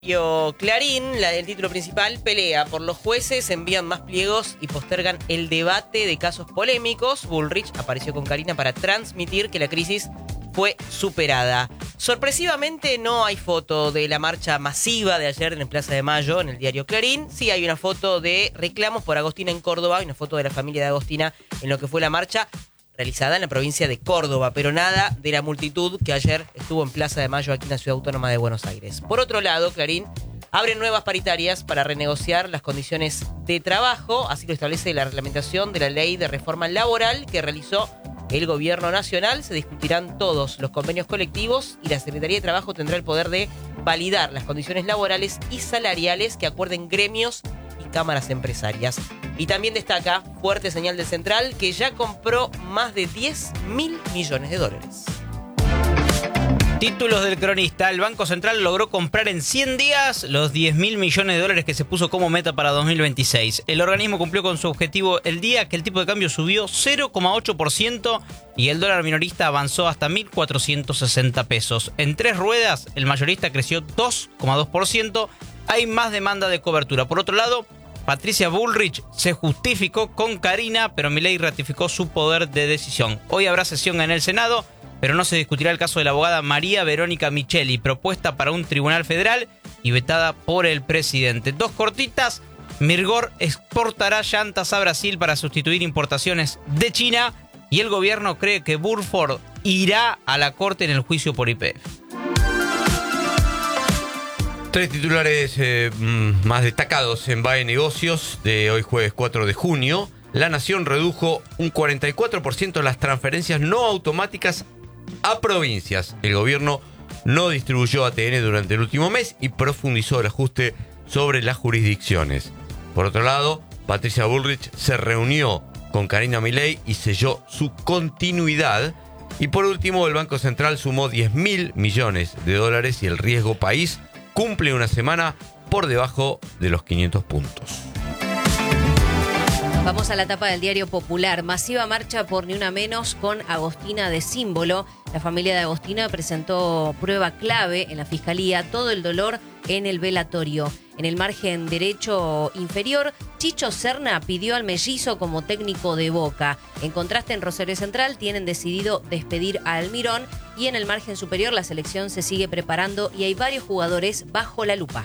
Clarín, el título principal, pelea por los jueces, envían más pliegos y postergan el debate de casos polémicos. Bullrich apareció con Karina para transmitir que la crisis fue superada. Sorpresivamente no hay foto de la marcha masiva de ayer en Plaza de Mayo en el diario Clarín. Sí hay una foto de reclamos por Agostina en Córdoba y una foto de la familia de Agostina en lo que fue la marcha realizada en la provincia de Córdoba, pero nada de la multitud que ayer estuvo en Plaza de Mayo aquí en la Ciudad Autónoma de Buenos Aires. Por otro lado, Clarín abre nuevas paritarias para renegociar las condiciones de trabajo, así lo establece la reglamentación de la Ley de Reforma Laboral que realizó el Gobierno Nacional. Se discutirán todos los convenios colectivos y la Secretaría de Trabajo tendrá el poder de validar las condiciones laborales y salariales que acuerden gremios y cámaras empresarias. Y también destaca, fuerte señal del Central, que ya compró más de 10.000 millones de dólares. Títulos del Cronista. El Banco Central logró comprar en 100 días los 10.000 millones de dólares que se puso como meta para 2026. El organismo cumplió con su objetivo el día que el tipo de cambio subió 0,8% y el dólar minorista avanzó hasta 1.460 pesos. En 3 ruedas, el mayorista creció 2,2%. Hay más demanda de cobertura. Por otro lado, Patricia Bullrich se justificó con Karina, pero Milei ratificó su poder de decisión. Hoy habrá sesión en el Senado, pero no se discutirá el caso de la abogada María Verónica Micheli, propuesta para un tribunal federal y vetada por el presidente. 2 cortitas. Mirgor exportará llantas a Brasil para sustituir importaciones de China y el gobierno cree que Burford irá a la corte en el juicio por YPF. 3 titulares más destacados en BAE Negocios de hoy jueves 4 de junio. La Nación redujo un 44% las transferencias no automáticas a provincias. El gobierno no distribuyó ATN durante el último mes y profundizó el ajuste sobre las jurisdicciones. Por otro lado, Patricia Bullrich se reunió con Karina Milei y selló su continuidad. Y por último, el Banco Central sumó 10.000 millones de dólares y el riesgo país cumple una semana por debajo de los 500 puntos. Vamos a la tapa del Diario Popular. Masiva marcha por Ni Una Menos con Agostina de símbolo. La familia de Agostina presentó prueba clave en la Fiscalía, todo el dolor en el velatorio. En el margen derecho inferior, Chicho Serna pidió al mellizo como técnico de Boca. En contraste, en Rosario Central tienen decidido despedir a Almirón y en el margen superior la selección se sigue preparando y hay varios jugadores bajo la lupa.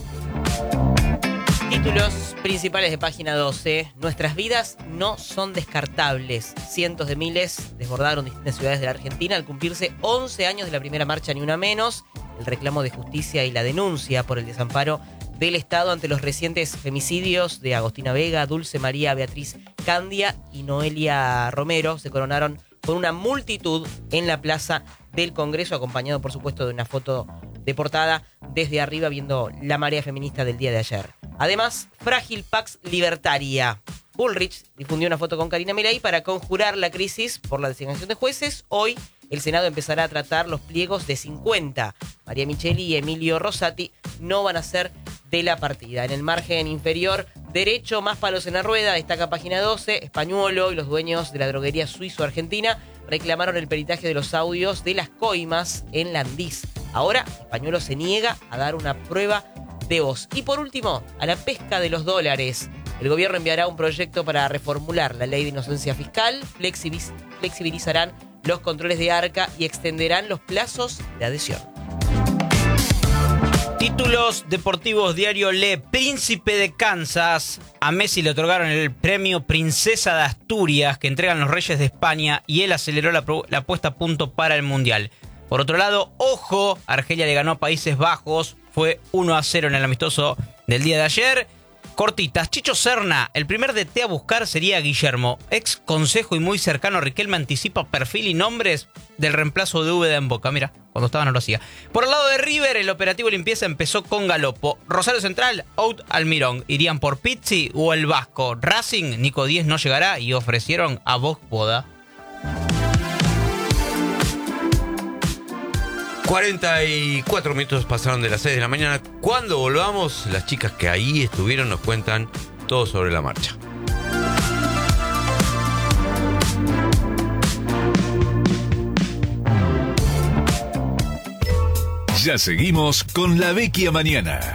Títulos principales de página 12. Nuestras vidas no son descartables. Cientos de miles desbordaron distintas ciudades de la Argentina al cumplirse 11 años de la primera marcha Ni Una Menos. El reclamo de justicia y la denuncia por el desamparo del Estado ante los recientes femicidios de Agostina Vega, Dulce María Beatriz Candia y Noelia Romero se coronaron con una multitud en la Plaza del Congreso, acompañado por supuesto de una foto de portada desde arriba viendo la marea feminista del día de ayer. Además, frágil Pax Libertaria. Bullrich difundió una foto con Karina Milei para conjurar la crisis por la designación de jueces. Hoy el Senado empezará a tratar los pliegos de 50. María Micheli y Emilio Rosati no van a ser de la partida. En el margen inferior derecho, más palos en la rueda, destaca página 12. Españuolo y los dueños de la droguería suizo-argentina reclamaron el peritaje de los audios de las coimas en Landís. Ahora, Españuolo se niega a dar una prueba de voz. Y por último, a la pesca de los dólares. El gobierno enviará un proyecto para reformular la ley de inocencia fiscal, flexibilizarán los controles de arca y extenderán los plazos de adhesión. Títulos deportivos, diario Le. Príncipe de Kansas. A Messi le otorgaron el premio Princesa de Asturias que entregan los Reyes de España y él aceleró la puesta a punto para el Mundial. Por otro lado, ojo, Argelia le ganó a Países Bajos. Fue 1-0 en el amistoso del día de ayer. Cortitas, Chicho Serna, el primer DT a buscar sería Guillermo. Ex consejo y muy cercano, Riquelme anticipa perfil y nombres del reemplazo de Úbeda en Boca. Mira, cuando estaba no lo hacía. Por el lado de River, el operativo limpieza empezó con Galopo. Rosario Central, out Almirón. Irían por Pizzi o el Vasco. Racing, Nico Díez no llegará y ofrecieron a Boc Boda. 44 minutos pasaron de las 6 de la mañana. Cuando volvamos, las chicas que ahí estuvieron nos cuentan todo sobre la marcha. Ya seguimos con La Vecchia Mañana.